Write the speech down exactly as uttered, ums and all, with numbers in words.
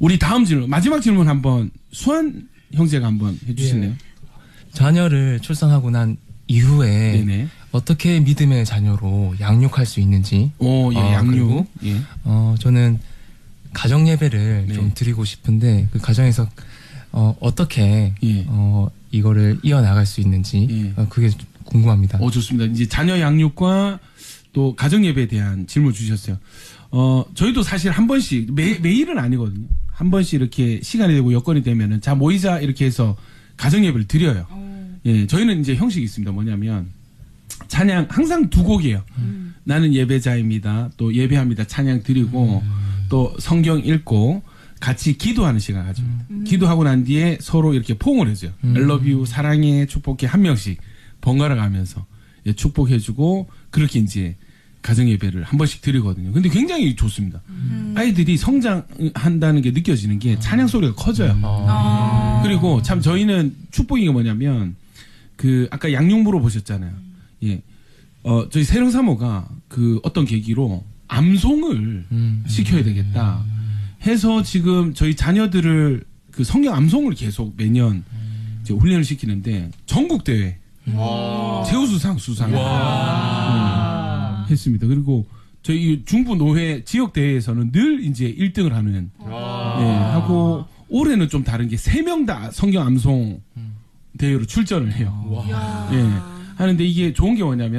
우리 다음 질문, 마지막 질문 한번 수환 형제가 한번 해주실래요? 예. 자녀를 출산하고 난 이후에 네네. 어떻게 믿음의 자녀로 양육할 수 있는지. 오, 예, 어, 양육. 그리고, 예. 어, 저는 가정 예배를 네. 좀 드리고 싶은데 그 가정에서 어, 어떻게 예. 어, 이거를 이어나갈 수 있는지 예. 어, 그게 궁금합니다. 오, 좋습니다. 이제 자녀 양육과 또 가정 예배에 대한 질문 주셨어요. 어, 저희도 사실 한 번씩 매, 매일은 아니거든요. 한 번씩 이렇게 시간이 되고 여건이 되면은 자 모이자 이렇게 해서 가정 예배를 드려요. 예, 저희는 이제 형식이 있습니다. 뭐냐면 찬양 항상 두 곡이에요. 음. 나는 예배자입니다. 또 예배합니다. 찬양 드리고 음. 또 성경 읽고 같이 기도하는 시간 가집니다. 음. 기도하고 난 뒤에 서로 이렇게 포옹을 해줘요. 음. I love you, 사랑해, 축복해 한 명씩 번갈아 가면서 예, 축복해주고 그렇게 이제 가정 예배를 한 번씩 드리거든요. 근데 굉장히 좋습니다. 음. 아이들이 성장한다는 게 느껴지는 게 찬양 소리가 커져요. 음. 아. 그리고 참 저희는 축복인 게 뭐냐면 그 아까 양육 물어보셨잖아요. 예, 어 저희 세령사모가 그 어떤 계기로 암송을 음. 시켜야 되겠다 해서 지금 저희 자녀들을 그 성경 암송을 계속 매년 이제 훈련을 시키는데 전국 대회 최우수상 수상. 했습니다. 그리고 저희 중부 노회 지역 대회에서는 늘 이제 일 등을 하는 예, 하고 올해는 좀 다른 게 세 명 다 성경 암송 대회로 출전을 해요. 예, 하는데 이게 좋은 게 뭐냐면